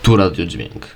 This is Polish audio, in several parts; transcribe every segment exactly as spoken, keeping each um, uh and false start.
Tu Radiodźwięk.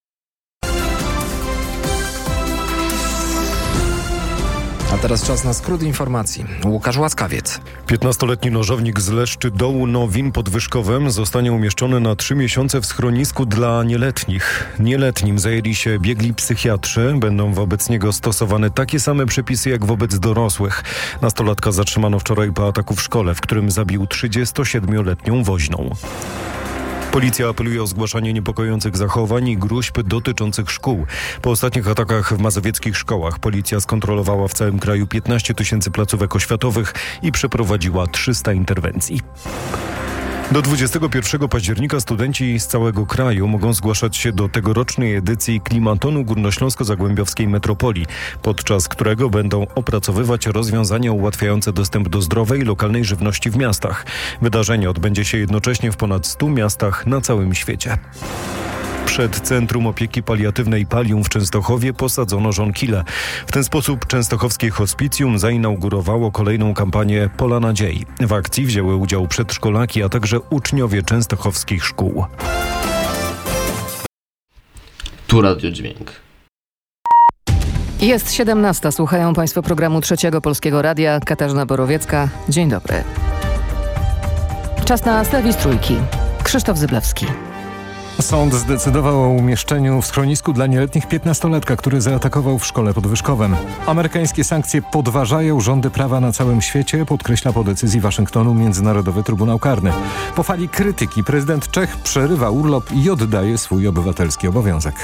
A teraz czas na skrót informacji. Łukasz Łaskawiec. piętnastoletni nożownik z Leszczy Dołu Nowin pod Wyszkowem zostanie umieszczony na trzy miesiące w schronisku dla nieletnich. Nieletnim zajęli się biegli psychiatrzy. Będą wobec niego stosowane takie same przepisy jak wobec dorosłych. Nastolatka zatrzymano wczoraj po ataku w szkole, w którym zabił trzydziestosiedmioletnią woźną. Policja apeluje o zgłaszanie niepokojących zachowań i gróźb dotyczących szkół. Po ostatnich atakach w mazowieckich szkołach policja skontrolowała w całym kraju piętnaście tysięcy placówek oświatowych i przeprowadziła trzysta interwencji. Do dwudziestego pierwszego października studenci z całego kraju mogą zgłaszać się do tegorocznej edycji Klimatonu Górnośląsko-Zagłębiowskiej Metropolii, podczas którego będą opracowywać rozwiązania ułatwiające dostęp do zdrowej, lokalnej żywności w miastach. Wydarzenie odbędzie się jednocześnie w ponad stu miastach na całym świecie. Przed Centrum Opieki Paliatywnej Palium w Częstochowie posadzono żonkile. W ten sposób częstochowskie hospicjum zainaugurowało kolejną kampanię Pola Nadziei. W akcji wzięły udział przedszkolaki, a także uczniowie częstochowskich szkół. Tu Radiodźwięk. Jest siedemnasta. Słuchają Państwo programu Trzeciego Polskiego Radia. Katarzyna Borowiecka. Dzień dobry. Czas na serwis Trójki. Krzysztof Zyblewski. Sąd zdecydował o umieszczeniu w schronisku dla nieletnich piętnastolatka, który zaatakował w szkole pod Wyszkowem. Amerykańskie sankcje podważają rządy prawa na całym świecie, podkreśla po decyzji Waszyngtonu Międzynarodowy Trybunał Karny. Po fali krytyki prezydent Czech przerywa urlop i oddaje swój obywatelski obowiązek.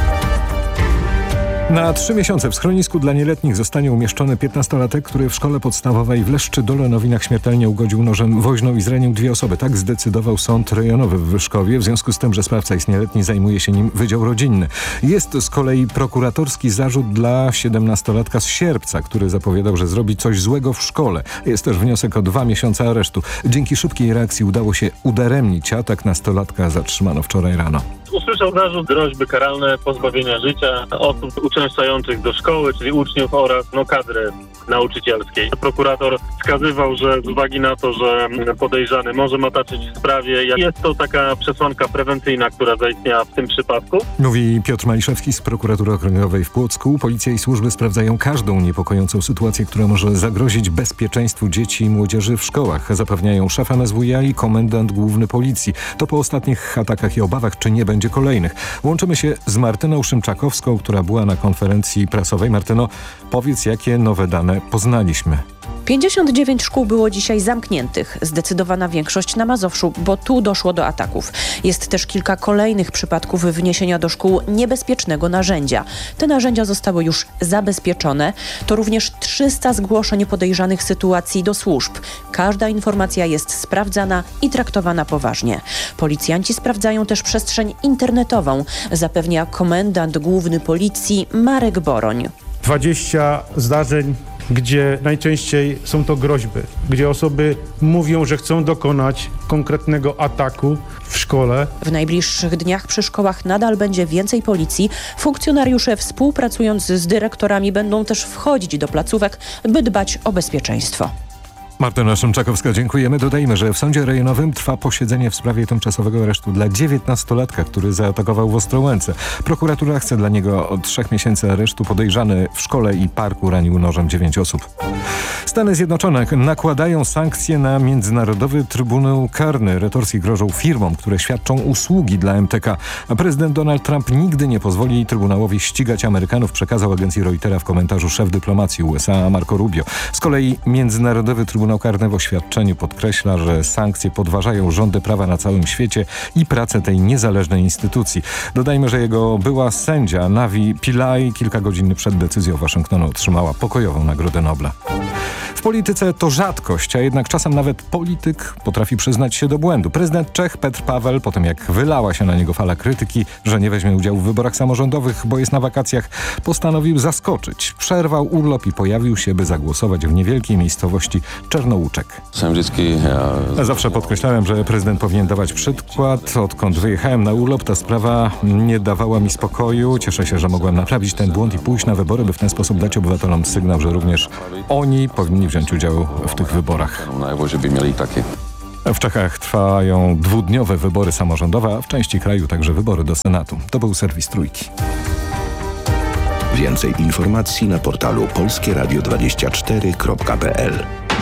Na trzy miesiące w schronisku dla nieletnich zostanie umieszczony piętnastolatek, który w szkole podstawowej w Leszczy Dole Nowinach śmiertelnie ugodził nożem woźną i zranił dwie osoby. Tak zdecydował sąd rejonowy w Wyszkowie. W związku z tym, że sprawca jest nieletni, zajmuje się nim Wydział Rodzinny. Jest z kolei prokuratorski zarzut dla siedemnastolatka z Sierpca, który zapowiadał, że zrobi coś złego w szkole. Jest też wniosek o dwa miesiące aresztu. Dzięki szybkiej reakcji udało się udaremnić atak. Nastolatka zatrzymano wczoraj rano. Usłyszał zarzut groźby karalne, pozbawienia życia osób uczęszczających do szkoły, czyli uczniów oraz no, kadry nauczycielskiej. Prokurator wskazywał, że z uwagi na to, że podejrzany może mataczyć w sprawie, jest to taka przesłanka prewencyjna, która zaistniała w tym przypadku. Mówi Piotr Maliszewski z Prokuratury Okręgowej w Płocku. Policja i służby sprawdzają każdą niepokojącą sytuację, która może zagrozić bezpieczeństwu dzieci i młodzieży w szkołach, zapewniają szef M S W iA i komendant główny policji. To po ostatnich atakach i obawach, czy nie będzie kolejnych. Łączymy się z Martyną Szymczakowską, która była na konferencji prasowej. Martyno, powiedz, jakie nowe dane poznaliśmy. pięćdziesiąt dziewięć szkół było dzisiaj zamkniętych. Zdecydowana większość na Mazowszu, bo tu doszło do ataków. Jest też kilka kolejnych przypadków wniesienia do szkół niebezpiecznego narzędzia. Te narzędzia zostały już zabezpieczone. To również trzysta zgłoszeń podejrzanych sytuacji do służb. Każda informacja jest sprawdzana i traktowana poważnie. Policjanci sprawdzają też przestrzeń internetową, zapewnia komendant główny policji Marek Boroń. dwadzieścia zdarzeń, gdzie najczęściej są to groźby, gdzie osoby mówią, że chcą dokonać konkretnego ataku w szkole. W najbliższych dniach przy szkołach nadal będzie więcej policji. Funkcjonariusze współpracując z dyrektorami będą też wchodzić do placówek, by dbać o bezpieczeństwo. Martyna Szymczakowska, dziękujemy. Dodajmy, że w sądzie rejonowym trwa posiedzenie w sprawie tymczasowego aresztu dla dziewiętnastolatka, który zaatakował w Ostrołęce. Prokuratura chce dla niego od trzech miesięcy aresztu. Podejrzany w szkole i parku ranił nożem dziewięć osób. Stany Zjednoczone nakładają sankcje na Międzynarodowy Trybunał Karny. Retorsji grożą firmom, które świadczą usługi dla M T K. A prezydent Donald Trump nigdy nie pozwoli Trybunałowi ścigać Amerykanów, przekazał agencji Reutera w komentarzu szef dyplomacji U S A Marco Rubio. Z kolei Międzynarodowy Trybunał Karny w oświadczeniu podkreśla, że sankcje podważają rządy prawa na całym świecie i pracę tej niezależnej instytucji. Dodajmy, że jego była sędzia Navi Pillay kilka godzin przed decyzją Waszyngtonu otrzymała pokojową Nagrodę Nobla. W polityce to rzadkość, a jednak czasem nawet polityk potrafi przyznać się do błędu. Prezydent Czech Petr Paweł, po tym jak wylała się na niego fala krytyki, że nie weźmie udziału w wyborach samorządowych, bo jest na wakacjach, postanowił zaskoczyć. Przerwał urlop i pojawił się, by zagłosować w niewielkiej miejscowości Czarnołuczek. Zawsze podkreślałem, że prezydent powinien dawać przykład. Odkąd wyjechałem na urlop, ta sprawa nie dawała mi spokoju. Cieszę się, że mogłem naprawić ten błąd i pójść na wybory, by w ten sposób dać obywatelom sygnał, że również oni powinni wziąć udział w tych wyborach. W Czechach trwają dwudniowe wybory samorządowe, a w części kraju także wybory do Senatu. To był serwis Trójki. Więcej informacji na portalu polskie radio dwadzieścia cztery kropka p l.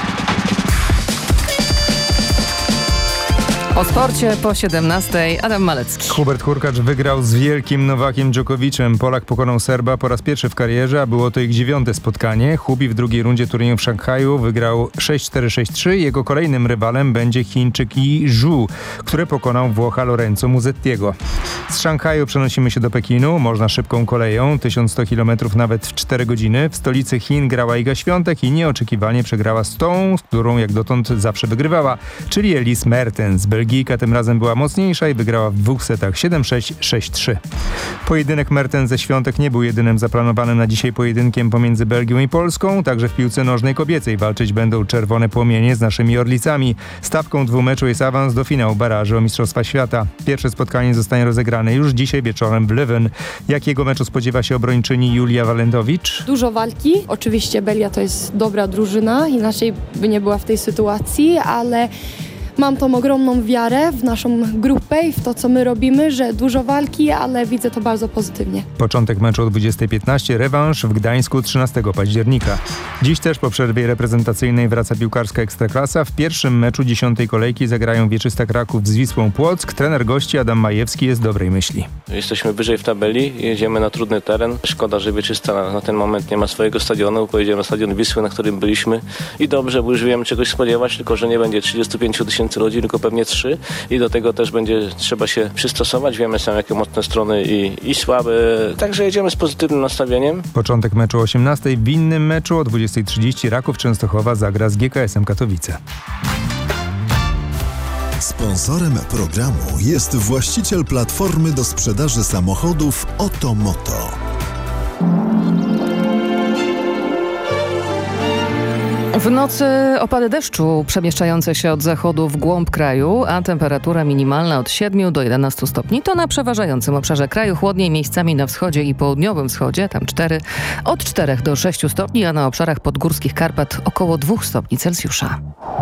O sporcie po siedemnastej Adam Malecki. Hubert Hurkacz wygrał z wielkim Nowakiem Dżokowiczem. Polak pokonał Serba po raz pierwszy w karierze, a było to ich dziewiąte spotkanie. Hubi w drugiej rundzie turnieju w Szanghaju wygrał sześć cztery sześć trzy. Jego kolejnym rywalem będzie Chińczyk Yi Zhu, który pokonał Włocha Lorenzo Musettiego. Z Szanghaju przenosimy się do Pekinu. Można szybką koleją, tysiąc sto kilometrów nawet w cztery godziny. W stolicy Chin grała Iga Świątek i nieoczekiwanie przegrała z tą, z którą jak dotąd zawsze wygrywała, czyli Elise Mertens. Belgijka tym razem była mocniejsza i wygrała w dwóch setach siedem sześć sześć trzy. Pojedynek Mertens ze Świątek nie był jedynym zaplanowanym na dzisiaj pojedynkiem pomiędzy Belgią i Polską. Także w piłce nożnej kobiecej walczyć będą czerwone płomienie z naszymi Orlicami. Stawką dwumeczu jest awans do finału baraży o Mistrzostwa Świata. Pierwsze spotkanie zostanie rozegrane już dzisiaj wieczorem w Leuven. Jakiego meczu spodziewa się obrończyni Julia Walentowicz? Dużo walki. Oczywiście Belgia to jest dobra drużyna, inaczej by nie była w tej sytuacji, ale mam tą ogromną wiarę w naszą grupę i w to, co my robimy, że dużo walki, ale widzę to bardzo pozytywnie. Początek meczu o dwudziestej piętnaście, rewanż w Gdańsku trzynastego października. Dziś też po przerwie reprezentacyjnej wraca piłkarska Ekstraklasa. W pierwszym meczu dziesiątej kolejki zagrają Wieczysta Kraków z Wisłą Płock. Trener gości Adam Majewski jest dobrej myśli. Jesteśmy wyżej w tabeli, jedziemy na trudny teren. Szkoda, że Wieczysta na, na ten moment nie ma swojego stadionu. Pojedziemy na stadion Wisły, na którym byliśmy i dobrze, bo już wiemy czegoś spodziewać, tylko że nie będzie trzydzieści pięć tysięcy ludzi, tylko pewnie trzy i do tego też będzie trzeba się przystosować. Wiemy sam, jakie mocne strony i, i słabe. Także jedziemy z pozytywnym nastawieniem. Początek meczu o osiemnastej. W innym meczu o dwudziestej trzydzieści Raków Częstochowa zagra z G K S-em Katowice. Sponsorem programu jest właściciel platformy do sprzedaży samochodów Otomoto. W nocy opady deszczu przemieszczające się od zachodu w głąb kraju, a temperatura minimalna od siedmiu do jedenastu stopni. To na przeważającym obszarze kraju, chłodniej miejscami na wschodzie i południowym wschodzie, tam cztery, od czterech do sześciu stopni, a na obszarach podgórskich Karpat około dwóch stopni Celsjusza.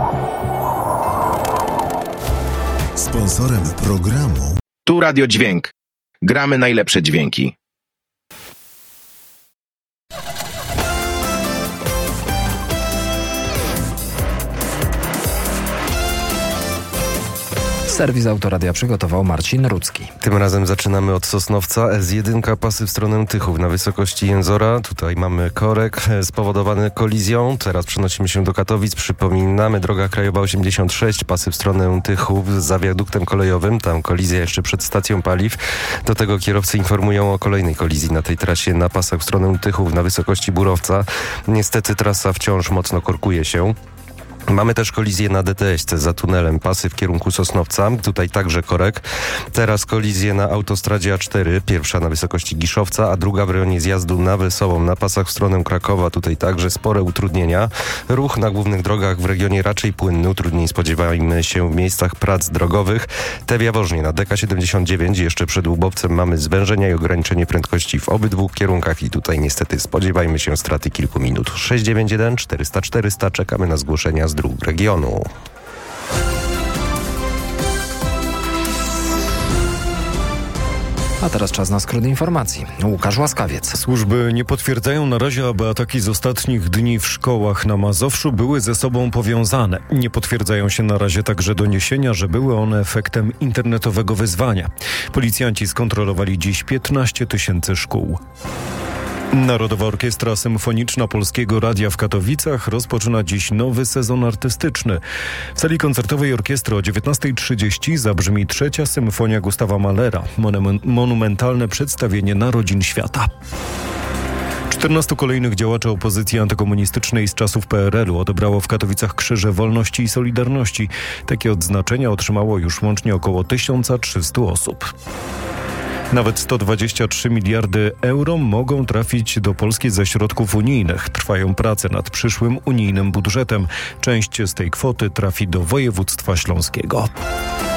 Sponsorem programu Tu Radio Dźwięk. Gramy najlepsze dźwięki. Serwis Autoradia przygotował Marcin Rudzki. Tym razem zaczynamy od Sosnowca. S jeden, pasy w stronę Tychów na wysokości Jęzora. Tutaj mamy korek spowodowany kolizją. Teraz przenosimy się do Katowic. Przypominamy, droga krajowa osiemdziesiąt sześć, pasy w stronę Tychów za wiaduktem kolejowym. Tam kolizja jeszcze przed stacją paliw. Do tego kierowcy informują o kolejnej kolizji na tej trasie na pasach w stronę Tychów na wysokości Burowca. Niestety trasa wciąż mocno korkuje się. Mamy też kolizję na D T S C za tunelem, pasy w kierunku Sosnowca, tutaj także korek. Teraz kolizję na autostradzie A cztery, pierwsza na wysokości Giszowca, a druga w rejonie zjazdu na Wesołą, na pasach w stronę Krakowa, tutaj także spore utrudnienia. Ruch na głównych drogach w regionie raczej płynny, utrudnień spodziewajmy się w miejscach prac drogowych. Te w Jaworznie na D K siedemdziesiąt dziewięć, jeszcze przed Łubowcem mamy zwężenia i ograniczenie prędkości w obydwu kierunkach i tutaj niestety spodziewajmy się straty kilku minut. sześć dziewięć jeden czterysta czterysta, czekamy na zgłoszenia z dróg regionu. A teraz czas na skrót informacji. Łukasz Łaskawiec. Służby nie potwierdzają na razie, aby ataki z ostatnich dni w szkołach na Mazowszu były ze sobą powiązane. Nie potwierdzają się na razie także doniesienia, że były one efektem internetowego wyzwania. Policjanci skontrolowali dziś piętnaście tysięcy szkół. Narodowa Orkiestra Symfoniczna Polskiego Radia w Katowicach rozpoczyna dziś nowy sezon artystyczny. W sali koncertowej orkiestry o dziewiętnastej trzydzieści zabrzmi trzecia symfonia Gustawa Mahlera, monumen- monumentalne przedstawienie narodzin świata. czternastu kolejnych działaczy opozycji antykomunistycznej z czasów P R L u odebrało w Katowicach Krzyże Wolności i Solidarności. Takie odznaczenia otrzymało już łącznie około tysiąc trzysta osób. Nawet sto dwadzieścia trzy miliardy euro mogą trafić do Polski ze środków unijnych. Trwają prace nad przyszłym unijnym budżetem. Część z tej kwoty trafi do województwa śląskiego.